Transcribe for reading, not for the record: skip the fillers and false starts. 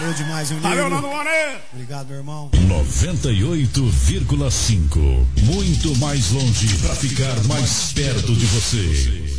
Valeu demais, Juninho. Valeu, Nando Moreira. Obrigado, meu irmão. 98,5. Muito mais longe pra ficar mais perto de você.